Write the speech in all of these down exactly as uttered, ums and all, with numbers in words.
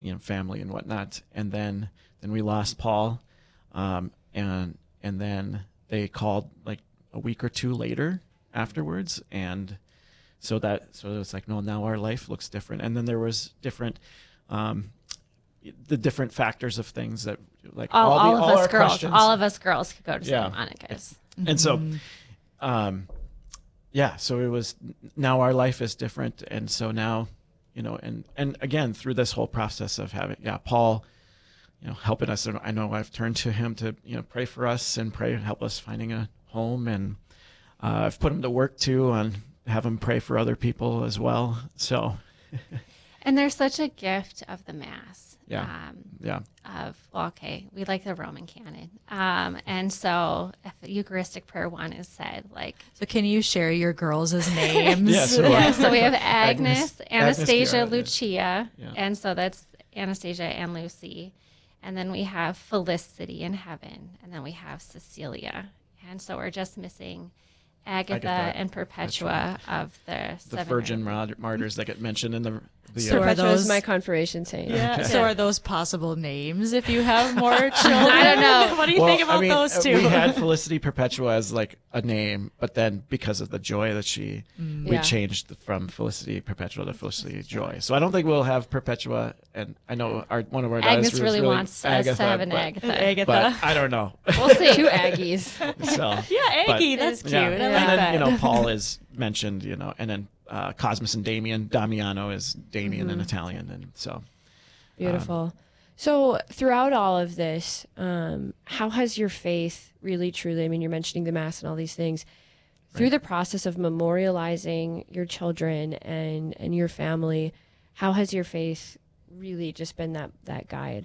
you know, family and whatnot. And then then we lost Paul, um, and and then they called like a week or two later afterwards, and so that so it was like, no, now our life looks different. And then there was different. Um, the different factors of things that like all, all, all the, of all us our girls, questions. all of us girls could go to Yeah. Santa Monica's. And so, um, yeah, so it was, now our life is different. And so now, you know, and, and again, through this whole process of having, yeah, Paul, you know, helping us. And I know I've turned to him to, you know, pray for us and pray and help us finding a home. And uh, I've put him to work too on have him pray for other people as well. So. And there's such a gift of the Mass. Yeah. Um, yeah. Of, well, okay, we like the Roman canon. Um, and so if the Eucharistic prayer one is said, like. So can you share your girls' names? yeah, so, yeah, so we have Agnes, Agnes Anastasia, Agnes, Lucia. Yeah. And so that's Anastasia and Lucy. And then we have Felicity in heaven. And then we have Cecilia. And so we're just missing Agatha, Agatha and Perpetua of the, the seven Virgin or- Mar- Martyrs that get mentioned in the. the So uh, are Perpetua is those- my confirmation saint. Yeah. Okay. So are those possible names if you have more children? I don't know. What do you well, think about I mean, those uh, two? We had Felicity Perpetua as like a name, but then because of the joy that she, Mm. we Yeah. changed from Felicity Perpetua to Felicity Joy. So I don't think we'll have Perpetua, and I know our one of our Agnes daughters really, really wants Agatha, us to have an but, Agatha. Agatha. but I don't know. We'll see. Two Aggies. so yeah, Aggie, but- that's cute. yeah. I like and that. then you know Paul is mentioned, you know, and then uh, Cosmas and Damien. Damiano is Damien in Italian, and so. Beautiful. So throughout all of this, um, how has your faith really, truly, I mean, you're mentioning the Mass and all these things, through Right. the process of memorializing your children and, and your family, how has your faith really just been that, that guide?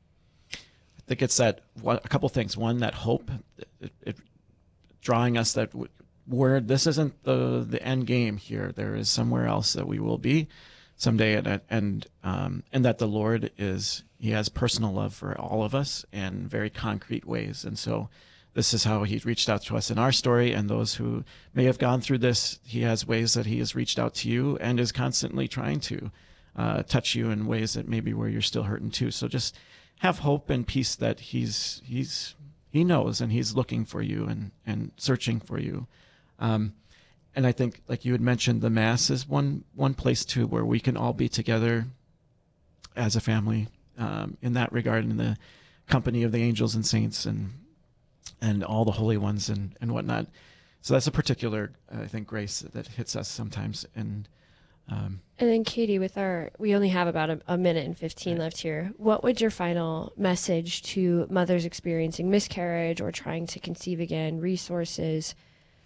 I think it's that one, a couple things. One, that hope, it, it, drawing us that w- we're, this isn't the the end game here. There is somewhere else that we will be someday, and and um, and that the Lord is He has personal love for all of us in very concrete ways, and so. This is how He reached out to us in our story, and those who may have gone through this, He has ways that He has reached out to you and is constantly trying to uh, touch you in ways that maybe where you're still hurting too. So just have hope and peace that He's He's He knows, and He's looking for you and and searching for you. Um, and I think, like you had mentioned, the Mass is one one place too where we can all be together as a family um, in that regard, in the company of the angels and saints and. and all the holy ones and, and whatnot. So that's a particular, uh, I think, grace that, that hits us sometimes. And um, And then Katie, with our, we only have about a, a minute and fifteen Right. left here. What would your final message to mothers experiencing miscarriage or trying to conceive again, resources?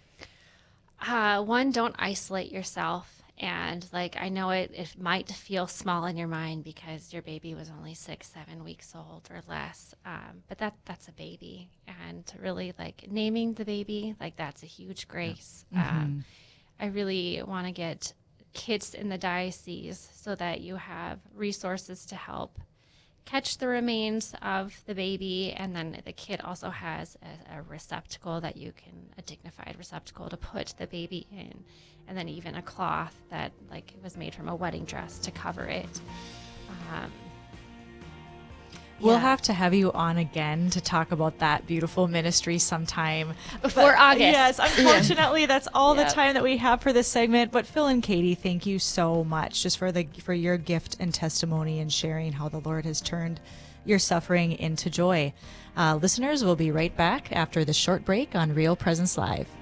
Uh, one, don't isolate yourself. And like, I know it, it might feel small in your mind because your baby was only six, seven weeks old or less. Um, but that that's a baby. And to really like naming the baby, like that's a huge grace. Um, I really want to get kids in the diocese so that you have resources to help catch the remains of the baby, and then the kid also has a, a receptacle that you can, a dignified receptacle to put the baby in, and then even a cloth that like was made from a wedding dress to cover it. Um, We'll yeah. have to have you on again to talk about that beautiful ministry sometime. Before August. Yes, unfortunately, that's all Yep. the time that we have for this segment. But Phil and Katie, thank you so much just for the for your gift and testimony and sharing how the Lord has turned your suffering into joy. Uh, listeners, we'll be right back after this short break on Real Presence Live.